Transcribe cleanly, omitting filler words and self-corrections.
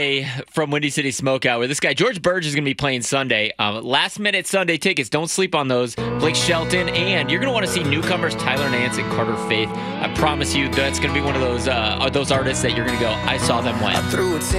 Sunday from Windy City Smokeout, where this guy, George Burge, is going to be playing Sunday. Last-minute Sunday tickets. Don't sleep on those. Blake Shelton, and you're going to want to see newcomers Tyler Nance and Carter Faith. I promise you that's going to be one of those artists that you're going to go, I saw them when.